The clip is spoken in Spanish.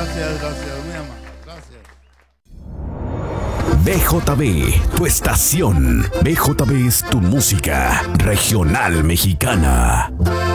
gracias, muy amable. Gracias. BJB, tu estación. BJB es tu música regional mexicana.